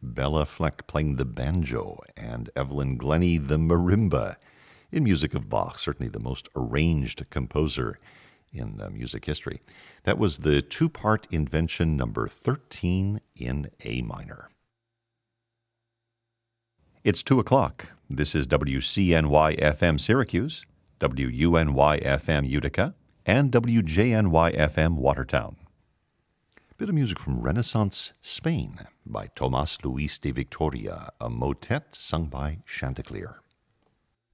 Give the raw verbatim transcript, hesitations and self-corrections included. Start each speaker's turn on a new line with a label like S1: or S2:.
S1: Bella Fleck playing the banjo, and Evelyn Glennie the marimba. In music of Bach, certainly the most arranged composer in uh, music history. That was the two-part invention number thirteen in A minor. It's two o'clock. This is W C N Y F M Syracuse, W U N Y F M Utica, and W J N Y F M Watertown. Bit of music from Renaissance Spain by Tomás Luis de Victoria, a motet sung by Chanticleer.